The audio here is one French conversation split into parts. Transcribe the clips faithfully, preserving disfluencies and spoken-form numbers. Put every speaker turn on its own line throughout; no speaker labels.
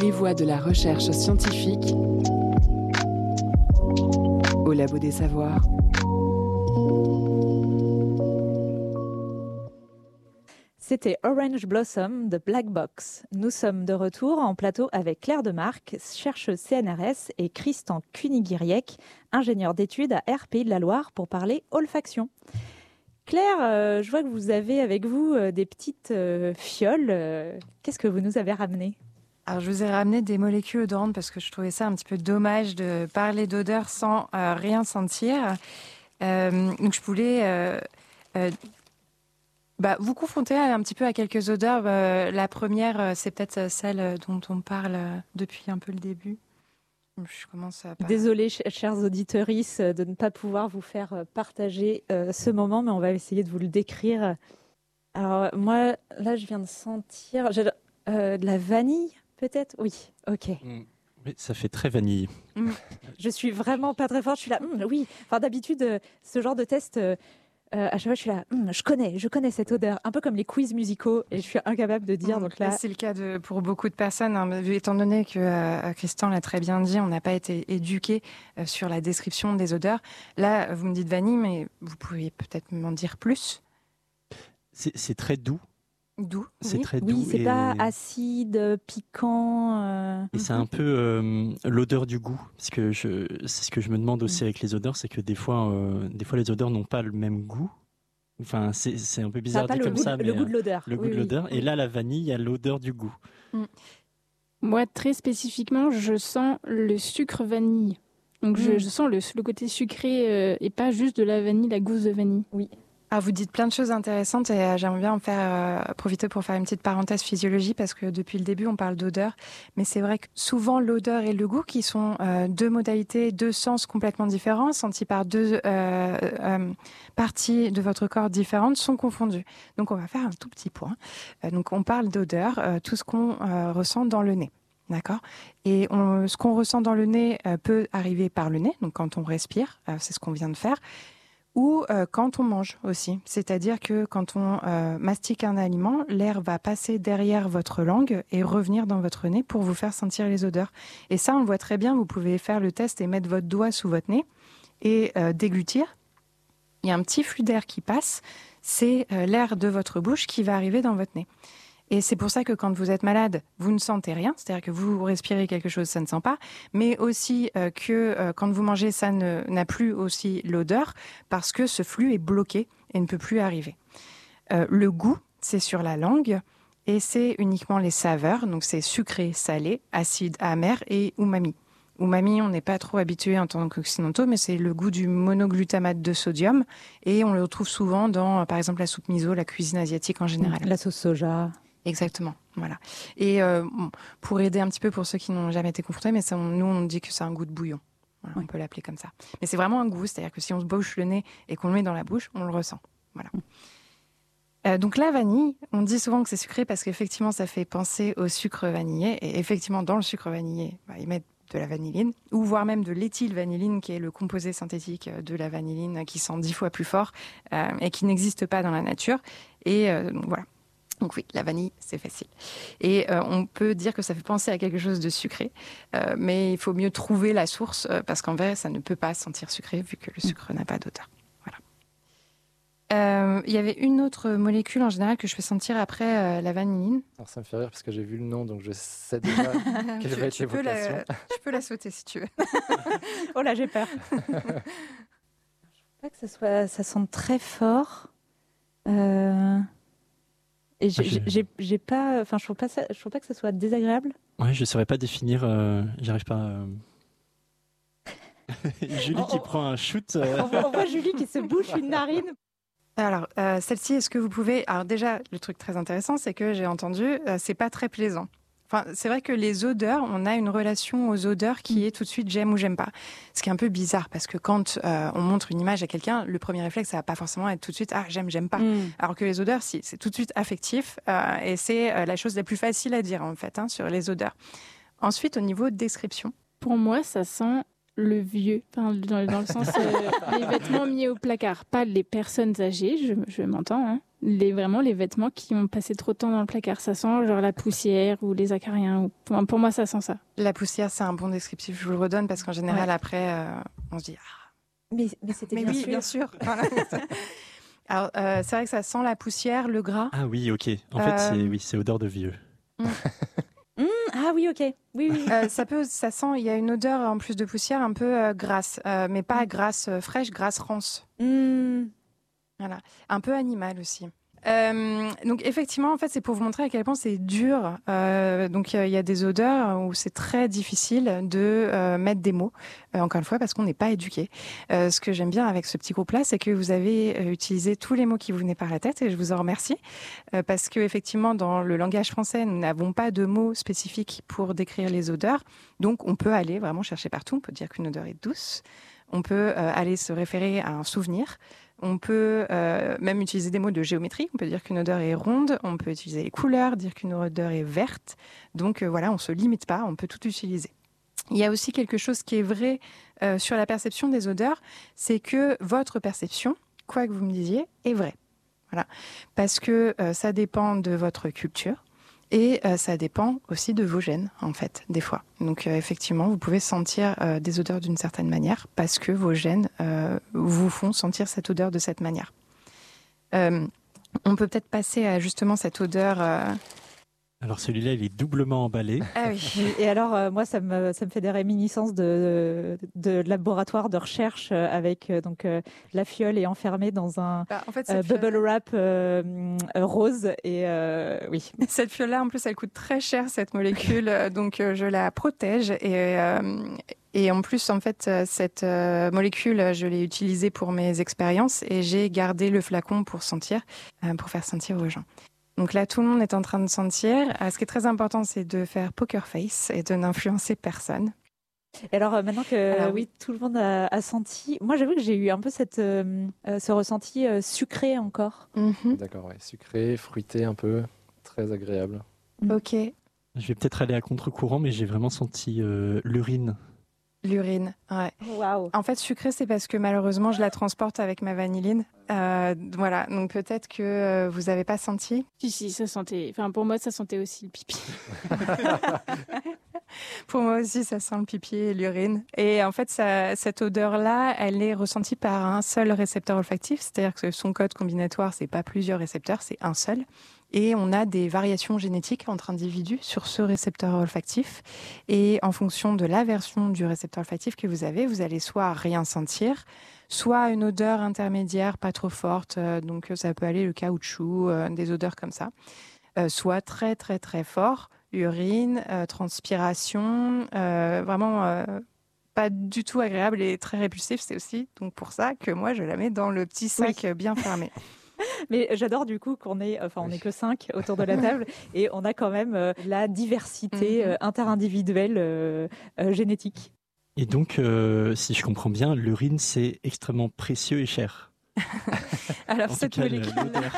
Les voies de la recherche scientifique au Labo des Savoirs.
C'était Orange Blossom de Black Box. Nous sommes de retour en plateau avec Claire Demarque, chercheuse C N R S, et Christian Kunigiriec, ingénieur d'études à R P I de la Loire, pour parler olfaction. Claire, euh, je vois que vous avez avec vous euh, des petites euh, fioles. Euh, qu'est-ce que vous nous avez ramené ?
Alors, je vous ai ramené des molécules odorantes parce que je trouvais ça un petit peu dommage de parler d'odeur sans euh, rien sentir. Euh, donc, je voulais euh, euh, bah, vous confronter un petit peu à quelques odeurs. Euh, la première, euh, c'est peut-être celle dont on parle euh, depuis un peu le début. Je commence à...
Désolée, ch- chers auditeuristes, de ne pas pouvoir vous faire partager euh, ce moment, mais on va essayer de vous le décrire. Alors, moi, là, je viens de sentir j'ai, euh, de la vanille, peut-être ? Oui, ok.
Mmh. Oui, ça fait très vanille.
Mmh. Je suis vraiment pas très forte, je suis là, mmh, oui. Enfin, d'habitude, euh, ce genre de test... Euh, Euh, à chaque fois, je suis là, hm, je connais, je connais cette odeur, un peu comme les quiz musicaux, et je suis incapable de dire.
Mmh,
donc là,
c'est le cas de, pour beaucoup de personnes, hein, étant donné que euh, Christian l'a très bien dit, on n'a pas été éduqué euh, sur la description des odeurs. Là, vous me dites vanille, mais vous pourriez peut-être m'en dire plus.
C'est, c'est très doux.
Doux,
c'est
oui.
très doux.
Oui, c'est
et...
pas acide, piquant. Euh...
Et c'est un peu euh, l'odeur du goût, parce que je, c'est ce que je me demande aussi avec les odeurs, c'est que des fois, euh, des fois les odeurs n'ont pas le même goût. Enfin, c'est, c'est un peu bizarre dit comme
goût,
ça,
le
mais
goût de l'odeur.
Le
oui,
goût de
oui.
l'odeur. Et là, la vanille, il y a l'odeur du goût.
Mm.
Moi, très spécifiquement, je sens le sucre vanille. Donc, mm. je, je sens le, le côté sucré euh, et pas juste de la vanille, la gousse de vanille.
Oui.
Ah, vous dites plein de choses intéressantes et euh, j'aimerais bien en faire euh, profiter pour faire une petite parenthèse physiologie parce que depuis le début on parle d'odeur, mais c'est vrai que souvent l'odeur et le goût qui sont euh, deux modalités, deux sens complètement différents, sentis par deux euh, euh, parties de votre corps différentes, sont confondus. Donc on va faire un tout petit point. Euh, donc on parle d'odeur, euh, tout ce qu'on euh, ressent dans le nez. D'accord. Et on, ce qu'on ressent dans le nez euh, peut arriver par le nez, donc quand on respire, euh, c'est ce qu'on vient de faire. Ou euh, quand on mange aussi. C'est-à-dire que quand on euh, mastique un aliment, l'air va passer derrière votre langue et revenir dans votre nez pour vous faire sentir les odeurs. Et ça, on le voit très bien. Vous pouvez faire le test et mettre votre doigt sous votre nez et euh, déglutir. Il y a un petit flux d'air qui passe. C'est euh, l'air de votre bouche qui va arriver dans votre nez. Et c'est pour ça que quand vous êtes malade, vous ne sentez rien, c'est-à-dire que vous respirez quelque chose, ça ne sent pas, mais aussi euh, que euh, quand vous mangez, ça ne, n'a plus aussi l'odeur, parce que ce flux est bloqué et ne peut plus arriver. Euh, le goût, c'est sur la langue, et c'est uniquement les saveurs, donc c'est sucré, salé, acide, amer et umami. Umami, on n'est pas trop habitué en tant qu'occidentaux, mais c'est le goût du monoglutamate de sodium, et on le retrouve souvent dans, par exemple, la soupe miso, la cuisine asiatique en général.
La sauce soja.
Exactement, voilà. Et euh, pour aider un petit peu pour ceux qui n'ont jamais été confrontés, mais ça, on, nous on dit que c'est un goût de bouillon. Voilà, oui. On peut l'appeler comme ça. Mais c'est vraiment un goût, c'est-à-dire que si on se bouche le nez et qu'on le met dans la bouche, on le ressent. Voilà. Mm. Euh, donc la vanille, on dit souvent que c'est sucré parce qu'effectivement ça fait penser au sucre vanillé. Et effectivement, dans le sucre vanillé, bah, ils mettent de la vanilline, ou voire même de l'éthylvanilline, qui est le composé synthétique de la vanilline, qui sent dix fois plus fort euh, et qui n'existe pas dans la nature. Et euh, donc voilà. Donc oui, la vanille, c'est facile. Et euh, on peut dire que ça fait penser à quelque chose de sucré, euh, mais il faut mieux trouver la source, euh, parce qu'en vrai, ça ne peut pas sentir sucré, vu que le sucre n'a pas d'odeur. Voilà. Euh, il y avait une autre molécule, en général, que je fais sentir après euh, la vanilline.
Alors ça me fait rire, parce que j'ai vu le nom, donc je sais déjà quelle va être l'évocation.
La... Tu peux la sauter, si tu veux.
Oh là, j'ai peur. Je ne trouve pas que ça, soit... ça sente très fort. Euh... Et j'ai, ah, j'ai, j'ai pas, enfin, je trouve pas ça, je trouve pas que ça soit désagréable.
Ouais, je saurais pas définir. Euh, j'arrive pas. Euh... Julie oh, qui oh. prend un shoot. Euh...
On, voit, on voit Julie qui se bouche une narine.
Alors, euh, celle-ci, est-ce que vous pouvez... Alors déjà, le truc très intéressant, c'est que j'ai entendu, euh, c'est pas très plaisant. Enfin, c'est vrai que les odeurs, on a une relation aux odeurs qui est tout de suite j'aime ou j'aime pas. Ce qui est un peu bizarre parce que quand euh, on montre une image à quelqu'un, le premier réflexe, ça va pas forcément être tout de suite ah j'aime, j'aime pas. Mm. Alors que les odeurs, si, c'est tout de suite affectif euh, et c'est euh, la chose la plus facile à dire en fait hein, sur les odeurs. Ensuite, au niveau de description.
Pour moi, ça sent le vieux, enfin, dans, dans le sens euh, les vêtements mis au placard, pas les personnes âgées, je, je m'entends, hein, les, vraiment les vêtements qui ont passé trop de temps dans le placard. Ça sent genre la poussière ou les acariens. Ou... Pour, pour moi, ça sent ça.
La poussière, c'est un bon descriptif. Je vous le redonne parce qu'en général,
Ouais.
après, euh, on se dit ah,
Mais, mais c'était
mais
bien
oui,
sûr.
bien sûr. Voilà. Alors, euh, c'est vrai que ça sent la poussière, le gras.
Ah oui, ok. En fait,
Euh,
c'est oui, c'est odeur de vieux.
Mmh, ah oui, ok. Oui, oui.
Euh, ça peut, ça sent. Il y a une odeur en plus de poussière un peu euh, grasse, euh, mais pas grasse euh, fraîche, grasse rance.
Mmh.
Voilà, un peu animal aussi. Euh, donc effectivement, en fait, c'est pour vous montrer à quel point c'est dur. Euh, donc il y, y a des odeurs où c'est très difficile de euh, mettre des mots. Euh, encore une fois, parce qu'on n'est pas éduqué. Euh, ce que j'aime bien avec ce petit groupe-là, c'est que vous avez euh, utilisé tous les mots qui vous venaient par la tête, et je vous en remercie, euh, parce que effectivement, dans le langage français, nous n'avons pas de mots spécifiques pour décrire les odeurs. Donc on peut aller vraiment chercher partout. On peut dire qu'une odeur est douce. On peut euh, aller se référer à un souvenir. On peut euh, même utiliser des mots de géométrie. On peut dire qu'une odeur est ronde. On peut utiliser les couleurs, dire qu'une odeur est verte. Donc euh, voilà, on ne se limite pas, on peut tout utiliser. Il y a aussi quelque chose qui est vrai euh, sur la perception des odeurs, c'est que votre perception, quoi que vous me disiez, est vraie. Voilà. Parce que euh, ça dépend de votre culture. Et euh, ça dépend aussi de vos gènes, en fait, des fois. Donc, euh, effectivement, vous pouvez sentir euh, des odeurs d'une certaine manière parce que vos gènes euh, vous font sentir cette odeur de cette manière. Euh, on peut peut-être passer à justement cette odeur... Euh...
Alors celui-là, il est doublement emballé.
Ah oui.
Et alors, euh, moi, ça me, ça me fait des réminiscences de, de, de laboratoire de recherche euh, avec euh, donc euh, la fiole est enfermée dans un
Bah, en fait,
euh,
cette
bubble
fiole...
wrap euh, euh, rose. Et euh, oui.
Cette fiole-là, en plus, elle coûte très cher, cette molécule. donc, euh, je la protège. Et, euh, et en plus, en fait, cette euh, molécule, je l'ai utilisée pour mes expériences et j'ai gardé le flacon pour sentir, euh, pour faire sentir aux gens. Donc là, tout le monde est en train de sentir. Euh, ce qui est très important, c'est de faire poker face et de n'influencer personne.
Et alors, euh, maintenant que
alors,
oui, tout le monde a, a senti, moi, j'avoue que j'ai eu un peu cette, euh, euh, ce ressenti euh, sucré encore.
Mm-hmm.
D'accord, ouais. Sucré, fruité un peu, très agréable.
Ok.
Je vais peut-être aller à contre-courant, mais j'ai vraiment senti euh, l'urine.
L'urine, ouais.
Waouh.
En fait, sucré, c'est parce que malheureusement, je la transporte avec ma vanilline. Euh, voilà, donc peut-être que euh, vous n'avez pas senti.
Si, si, ça sentait. Enfin, pour moi, ça sentait aussi le pipi.
Pour moi aussi, ça sent le pipi et l'urine. Et en fait, ça, cette odeur-là, elle est ressentie par un seul récepteur olfactif, c'est-à-dire que son code combinatoire, c'est pas plusieurs récepteurs, c'est un seul. Et on a des variations génétiques entre individus sur ce récepteur olfactif. Et en fonction de la version du récepteur olfactif que vous avez, vous allez soit rien sentir, soit une odeur intermédiaire, pas trop forte, euh, donc ça peut aller le caoutchouc, euh, des odeurs comme ça, euh, soit très très très fort, urine, euh, transpiration, euh, vraiment euh, pas du tout agréable et très répulsif. C'est aussi donc pour ça que moi je la mets dans le petit sac
Oui.
bien fermé.
Mais j'adore du coup qu'on est, enfin, on n'est que cinq autour de la table et on a quand même euh, la diversité euh, interindividuelle euh, euh, génétique.
Et donc, euh, si je comprends bien, l'urine, c'est extrêmement précieux et cher.
Alors
En
cette
tout cas,
molécule,
l'odeur.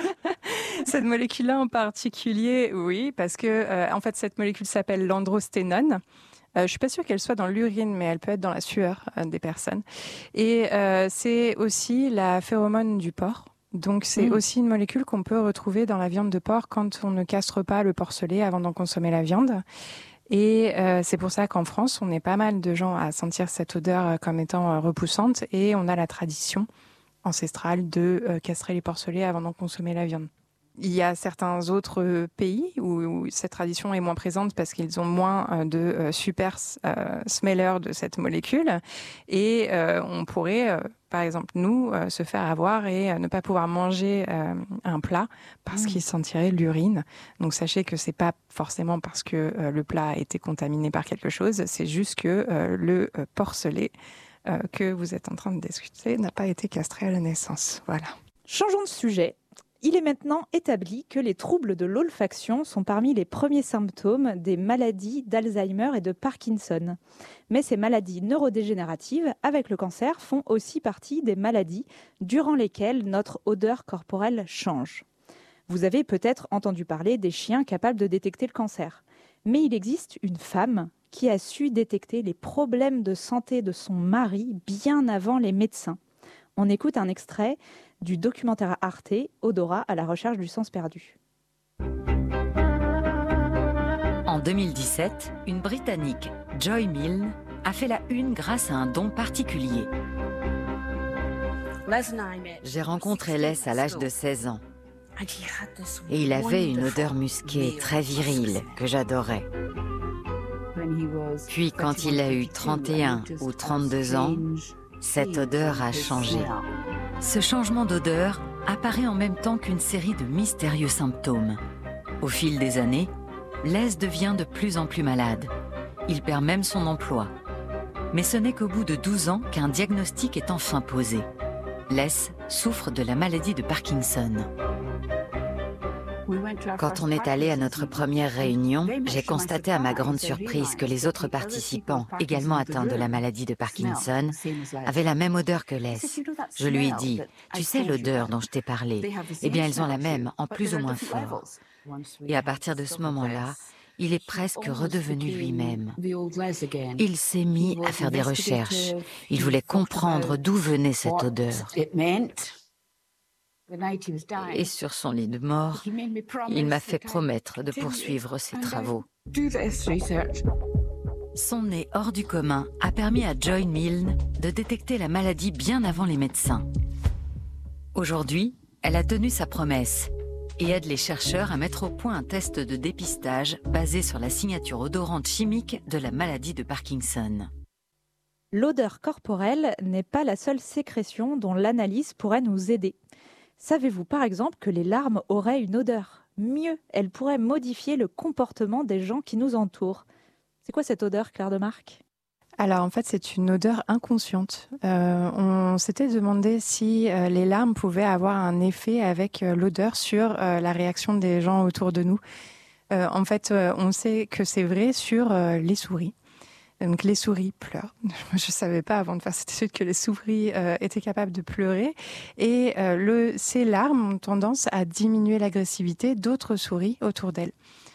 cette molécule-là en particulier, oui, parce que euh, en fait cette molécule s'appelle l'androsténone. Euh, je suis pas sûre qu'elle soit dans l'urine, mais elle peut être dans la sueur euh, des personnes. Et euh, c'est aussi la phéromone du porc. Donc c'est
Mmh.
aussi une molécule qu'on peut retrouver dans la viande de porc quand on ne castre pas le porcelet avant d'en consommer la viande. Et euh, c'est pour ça qu'en France, on est pas mal de gens à sentir cette odeur comme étant euh, repoussante, et on a la tradition ancestrale de euh, castrer les porcelets avant d'en consommer la viande. Il y a certains autres pays où, où cette tradition est moins présente parce qu'ils ont moins euh, de euh, super euh, smellers de cette molécule, et euh, on pourrait, euh, par exemple, nous, euh, se faire avoir et euh, ne pas pouvoir manger euh, un plat parce
Mmh.
qu'il sentirait l'urine. Donc sachez que c'est pas forcément parce que euh, le plat a été contaminé par quelque chose, c'est juste que euh, le euh, porcelet euh, que vous êtes en train de discuter n'a pas été castré à la naissance. Voilà.
Changeons de sujet. Il est maintenant établi que les troubles de l'olfaction sont parmi les premiers symptômes des maladies d'Alzheimer et de Parkinson. Mais ces maladies neurodégénératives, avec le cancer, font aussi partie des maladies durant lesquelles notre odeur corporelle change. Vous avez peut-être entendu parler des chiens capables de détecter le cancer. Mais il existe une femme qui a su détecter les problèmes de santé de son mari bien avant les médecins. On écoute un extrait du documentaire Arte, Odorat à la recherche du sens perdu.
En deux mille dix-sept, une Britannique, Joy Milne, a fait la une grâce à un don particulier. J'ai rencontré Les à l'âge de seize ans. Et il avait une odeur musquée très virile que j'adorais. Puis quand il a eu trente et un ou trente-deux ans, cette odeur a changé. Ce changement d'odeur apparaît en même temps qu'une série de mystérieux symptômes. Au fil des années, Les devient de plus en plus malade. Il perd même son emploi. Mais ce n'est qu'au bout de douze ans qu'un diagnostic est enfin posé. Les souffre de la maladie de Parkinson. Quand on est allé à notre première réunion, j'ai constaté à ma grande surprise que les autres participants, également atteints de la maladie de Parkinson, avaient la même odeur que Les. Je lui ai dit, « Tu sais l'odeur dont je t'ai parlé ? Eh bien, elles ont la même, en plus ou moins fort. » Et à partir de ce moment-là, il est presque redevenu lui-même. Il s'est mis à faire des recherches. Il voulait comprendre d'où venait cette odeur. Et sur son lit de mort, il m'a fait promettre de poursuivre ses travaux. Son nez hors du commun a permis à Joy Milne de détecter la maladie bien avant les médecins. Aujourd'hui, elle a tenu sa promesse et aide les chercheurs à mettre au point un test de dépistage basé sur la signature odorante chimique de la maladie de Parkinson.
L'odeur corporelle n'est pas la seule sécrétion dont l'analyse pourrait nous aider. Savez-vous par exemple que les larmes auraient une odeur ? Mieux, elles pourraient modifier le comportement des gens qui nous entourent. C'est quoi cette odeur, Claire Demarque ?
Alors en fait, c'est une odeur inconsciente. Euh, on s'était demandé si euh, les larmes pouvaient avoir un effet avec euh, l'odeur sur euh, la réaction des gens autour de nous. Euh, en fait, euh, on sait que c'est vrai sur euh, les souris. Donc les souris pleurent. Je ne savais pas avant de faire cette étude que les souris euh, étaient capables de pleurer. Et euh, le, ces larmes ont tendance à diminuer l'agressivité d'autres souris autour d'elles.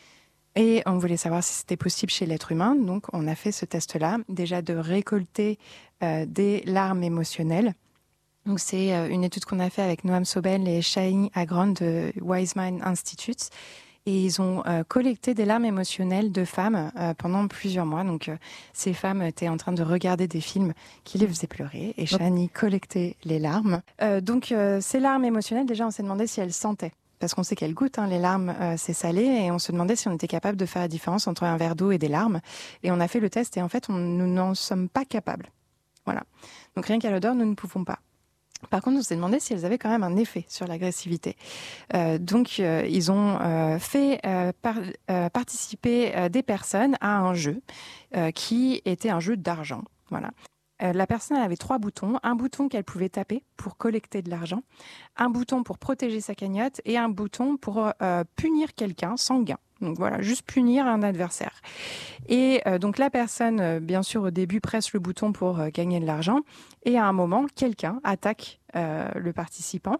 Et on voulait savoir si c'était possible chez l'être humain. Donc on a fait ce test-là, déjà de récolter euh, des larmes émotionnelles. Donc c'est euh, une étude qu'on a fait avec Noam Sobel et Shaheen Agron de Weizmann Institute. Et ils ont euh, collecté des larmes émotionnelles de femmes euh, pendant plusieurs mois. Donc, euh, ces femmes étaient en train de regarder des films qui les faisaient pleurer. Et Shani collectait les larmes. Euh, donc, euh, ces larmes émotionnelles, déjà, on s'est demandé si elles sentaient. Parce qu'on sait qu'elles goûtent, hein, les larmes, euh, c'est salé. Et on se demandait si on était capable de faire la différence entre un verre d'eau et des larmes. Et on a fait le test et en fait, on, nous n'en sommes pas capables. Voilà. Donc, rien qu'à l'odeur, nous ne pouvons pas. Par contre, on s'est demandé si elles avaient quand même un effet sur l'agressivité. Euh, donc, euh, ils ont euh, fait euh, par, euh, participer euh, des personnes à un jeu euh, qui était un jeu d'argent. Voilà. Euh, la personne avait trois boutons. Un bouton qu'elle pouvait taper pour collecter de l'argent, un bouton pour protéger sa cagnotte et un bouton pour euh, punir quelqu'un sans gain. Donc voilà, juste punir un adversaire. Et euh, donc la personne, euh, bien sûr, au début, presse le bouton pour euh, gagner de l'argent. Et à un moment, quelqu'un attaque euh, le participant.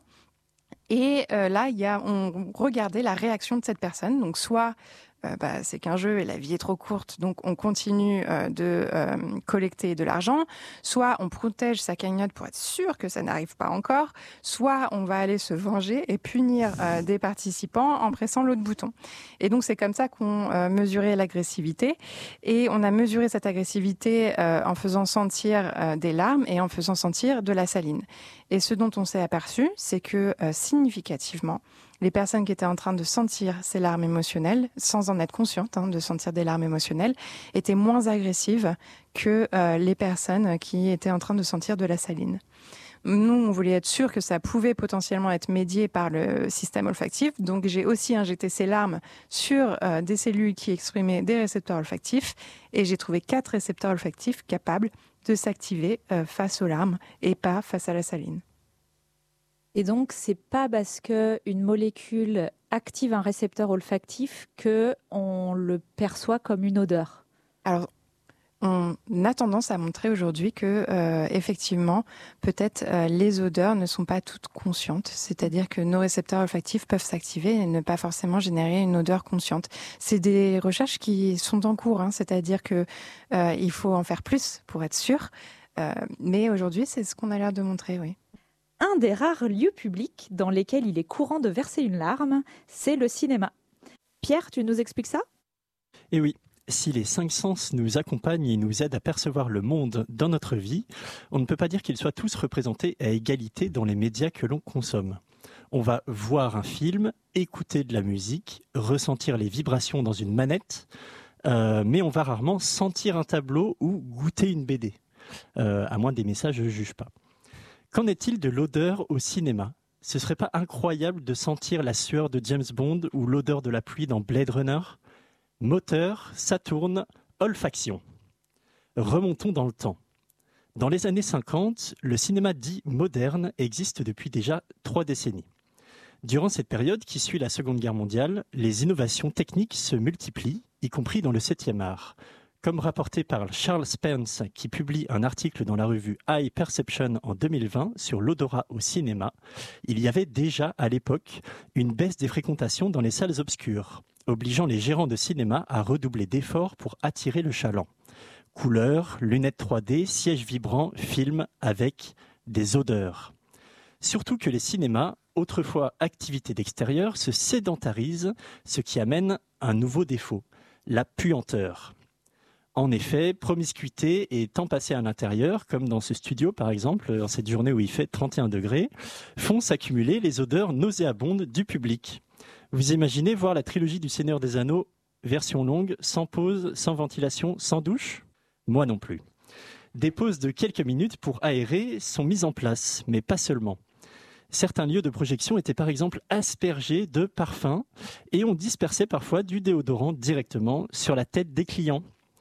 Et euh, là, il y a, on regardait la réaction de cette personne. Donc soit euh, bah, c'est qu'un jeu et la vie est trop courte, donc on continue euh, de euh, collecter de l'argent. Soit on protège sa cagnotte pour être sûr que ça n'arrive pas encore. Soit on va aller se venger et punir euh, des participants en pressant l'autre bouton. Et donc c'est comme ça qu'on euh, mesurait l'agressivité. Et on a mesuré cette agressivité euh, en faisant sentir euh, des larmes et en faisant sentir de la saline. Et ce dont on s'est aperçu, c'est que euh, significativement, les personnes qui étaient en train de sentir ces larmes émotionnelles, sans en être conscientes, hein, de sentir des larmes émotionnelles, étaient moins agressives que euh, les personnes qui étaient en train de sentir de la saline. Nous, on voulait être sûr que ça pouvait potentiellement être médié par le système olfactif. Donc, j'ai aussi injecté ces larmes sur euh, des cellules qui exprimaient des récepteurs olfactifs. Et j'ai trouvé quatre récepteurs olfactifs capables de s'activer euh, face aux larmes et pas face à la saline.
Et donc, c'est pas parce qu'une molécule active un récepteur olfactif qu'on le perçoit comme une odeur.
Alors, on a tendance à montrer aujourd'hui que, euh, effectivement, peut-être euh, les odeurs ne sont pas toutes conscientes. C'est-à-dire que nos récepteurs olfactifs peuvent s'activer et ne pas forcément générer une odeur consciente. C'est des recherches qui sont en cours, hein, c'est-à-dire que euh, il faut en faire plus pour être sûr. Euh, mais aujourd'hui, c'est ce qu'on a l'air de montrer, oui.
Un des rares lieux publics dans lesquels il est courant de verser une larme, c'est le cinéma. Pierre, tu nous expliques ça ?
Eh oui, si les cinq sens nous accompagnent et nous aident à percevoir le monde dans notre vie, on ne peut pas dire qu'ils soient tous représentés à égalité dans les médias que l'on consomme. On va voir un film, écouter de la musique, ressentir les vibrations dans une manette, euh, mais on va rarement sentir un tableau ou goûter une B D, euh, à moins des messages ne jugent pas. Qu'en est-il de l'odeur au cinéma ? Ce serait pas incroyable de sentir la sueur de James Bond ou l'odeur de la pluie dans Blade Runner ? Moteur, Saturne, olfaction. Remontons dans le temps. Dans les années cinquante, le cinéma dit moderne existe depuis déjà trois décennies. Durant cette période qui suit la Seconde Guerre mondiale, les innovations techniques se multiplient, y compris dans le septième art. Comme rapporté par Charles Spence, qui publie un article dans la revue Eye Perception en deux mille vingt sur l'odorat au cinéma, il y avait déjà à l'époque une baisse des fréquentations dans les salles obscures, obligeant les gérants de cinéma à redoubler d'efforts pour attirer le chaland. Couleurs, lunettes trois D, sièges vibrants, films avec des odeurs. Surtout que les cinémas, autrefois activités d'extérieur, se sédentarisent, ce qui amène un nouveau défaut, la puanteur. En effet, promiscuité et temps passé à l'intérieur, comme dans ce studio par exemple, dans cette journée où il fait trente et un degrés, font s'accumuler les odeurs nauséabondes du public. Vous imaginez voir la trilogie du Seigneur des Anneaux, version longue, sans pause, sans ventilation, sans douche ? Moi non plus. Des pauses de quelques minutes pour aérer sont mises en place, mais pas seulement. Certains lieux de projection étaient par exemple aspergés de parfums et on dispersait parfois du déodorant directement sur la tête des clients.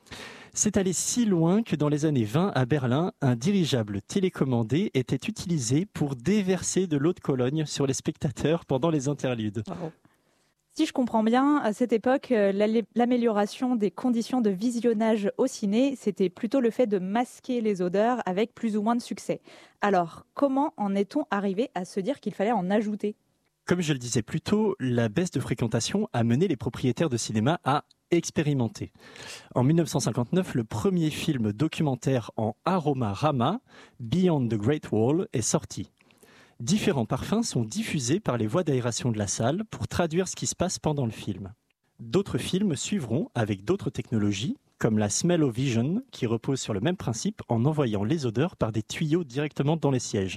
C'est allé si loin que dans les années vingt, à Berlin, un dirigeable télécommandé était utilisé pour déverser de l'eau de Cologne sur les spectateurs pendant les interludes.
Bravo. Si je comprends bien, à cette époque, l'amélioration des conditions de visionnage au ciné, c'était plutôt le fait de masquer les odeurs avec plus ou moins de succès. Alors, comment en est-on arrivé à se dire qu'il fallait en ajouter ?
Comme je le disais plus tôt, la baisse de fréquentation a mené les propriétaires de cinéma à expérimenter. En dix-neuf cent cinquante-neuf, le premier film documentaire en aroma-rama, Beyond the Great Wall, est sorti. Différents parfums sont diffusés par les voies d'aération de la salle pour traduire ce qui se passe pendant le film. D'autres films suivront avec d'autres technologies, comme la Smell-O-Vision, qui repose sur le même principe en envoyant les odeurs par des tuyaux directement dans les sièges.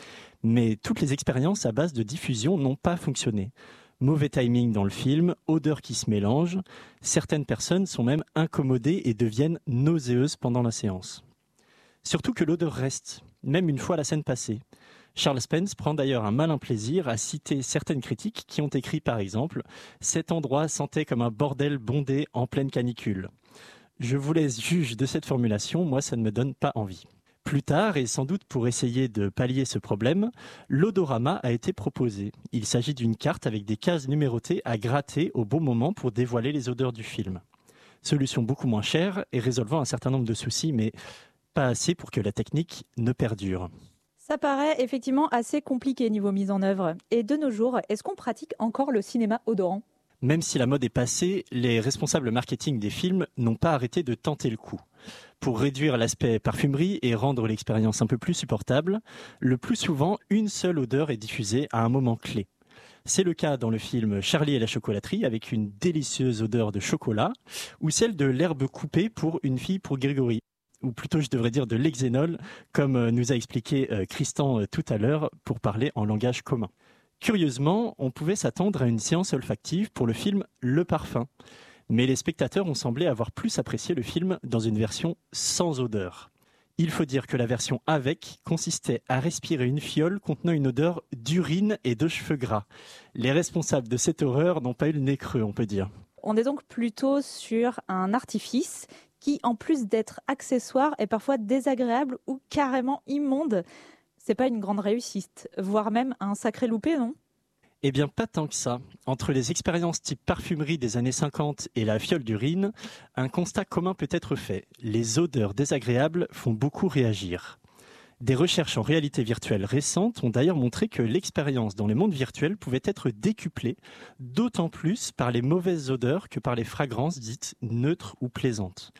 Mais toutes les expériences à base de diffusion n'ont pas fonctionné. Mauvais timing dans le film, odeurs qui se mélangent. Certaines personnes sont même incommodées et deviennent nauséeuses pendant la séance. Surtout que l'odeur reste, même une fois la scène passée. Charles Spence prend d'ailleurs un malin plaisir à citer certaines critiques qui ont écrit par exemple « Cet endroit sentait comme un bordel bondé en pleine canicule ». Je vous laisse juge de cette formulation, moi ça ne me donne pas envie. Plus tard, et sans doute pour essayer de pallier ce problème, l'odorama a été proposé. Il s'agit d'une carte avec des cases numérotées à gratter au bon moment pour dévoiler les odeurs du film. Solution beaucoup moins chère et résolvant un certain nombre de soucis, mais pas assez pour que la technique ne perdure.
Ça paraît effectivement assez compliqué niveau mise en œuvre. Et de nos jours, est-ce qu'on pratique encore le cinéma odorant ?
Même si la mode est passée, les responsables marketing des films n'ont pas arrêté de tenter le coup. Pour réduire l'aspect parfumerie et rendre l'expérience un peu plus supportable, le plus souvent, une seule odeur est diffusée à un moment clé. C'est le cas dans le film Charlie et la chocolaterie avec une délicieuse odeur de chocolat ou celle de l'herbe coupée pour Une fille pour Grégory. Ou plutôt je devrais dire de l'hexénol, comme nous a expliqué Christian tout à l'heure pour parler en langage commun. Curieusement, on pouvait s'attendre à une séance olfactive pour le film Le Parfum. Mais les spectateurs ont semblé avoir plus apprécié le film dans une version sans odeur. Il faut dire que la version avec consistait à respirer une fiole contenant une odeur d'urine et de cheveux gras. Les responsables de cette horreur n'ont pas eu le nez creux, on peut dire.
On est donc plutôt sur un artifice qui, en plus d'être accessoire, est parfois désagréable ou carrément immonde. C'est pas une grande réussite, voire même un sacré loupé, non ?
Eh bien, pas tant que ça. Entre les expériences type parfumerie des années cinquante et la fiole d'urine, un constat commun peut être fait. Les odeurs désagréables font beaucoup réagir. Des recherches en réalité virtuelle récentes ont d'ailleurs montré que l'expérience dans les mondes virtuels pouvait être décuplée, d'autant plus par les mauvaises odeurs que par les fragrances dites neutres ou plaisantes.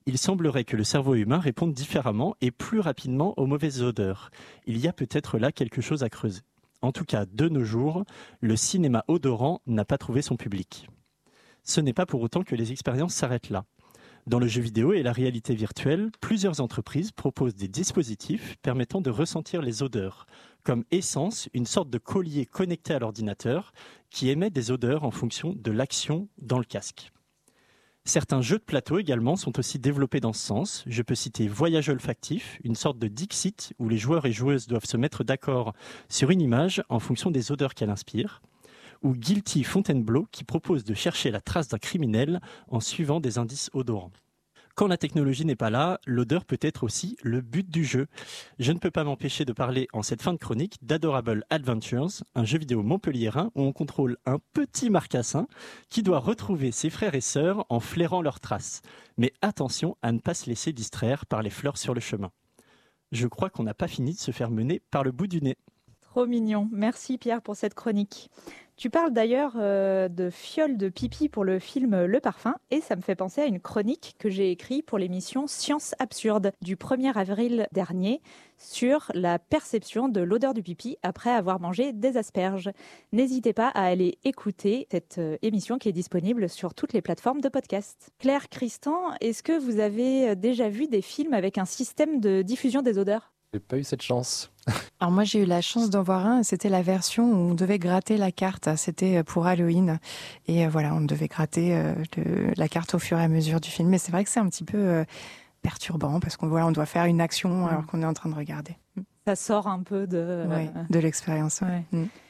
Il semblerait que le cerveau humain réponde différemment et plus rapidement aux mauvaises odeurs. Il y a peut-être là quelque chose à creuser. En tout cas, de nos jours, le cinéma odorant n'a pas trouvé son public. Ce n'est pas pour autant que les expériences s'arrêtent là. Dans le jeu vidéo et la réalité virtuelle, plusieurs entreprises proposent des dispositifs permettant de ressentir les odeurs, comme Essence, une sorte de collier connecté à l'ordinateur qui émet des odeurs en fonction de l'action dans le casque. Certains jeux de plateau également sont aussi développés dans ce sens. Je peux citer Voyage olfactif, une sorte de Dixit où les joueurs et joueuses doivent se mettre d'accord sur une image en fonction des odeurs qu'elle inspire, ou Guilty Fontainebleau qui propose de chercher la trace d'un criminel en suivant des indices odorants. Quand la technologie n'est pas là, l'odeur peut être aussi le but du jeu. Je ne peux pas m'empêcher de parler en cette fin de chronique d'Adorable Adventures, un jeu vidéo montpelliérain où on contrôle un petit marcassin qui doit retrouver ses frères et sœurs en flairant leurs traces. Mais attention à ne pas se laisser distraire par les fleurs sur le chemin. Je crois qu'on n'a pas fini de se faire mener par le bout du nez.
Trop mignon. Merci Pierre pour cette chronique. Tu parles d'ailleurs euh, de fioles de pipi pour le film Le Parfum et ça me fait penser à une chronique que j'ai écrite pour l'émission Science Absurde du premier avril dernier sur la perception de l'odeur du pipi après avoir mangé des asperges. N'hésitez pas à aller écouter cette euh, émission qui est disponible sur toutes les plateformes de podcast. Claire, Christan, est-ce que vous avez déjà vu des films avec un système de diffusion des odeurs ?
J'ai pas eu cette chance.
Alors moi j'ai eu la chance d'en voir un, c'était la version où on devait gratter la carte, c'était pour Halloween et voilà, on devait gratter euh, le, la carte au fur et à mesure du film, mais c'est vrai que c'est un petit peu euh, perturbant parce qu'on voilà, on doit faire une action alors qu'on est en train de regarder.
Ça sort un peu de,
ouais, de l'expérience. Ouais.
Ouais.
Mm.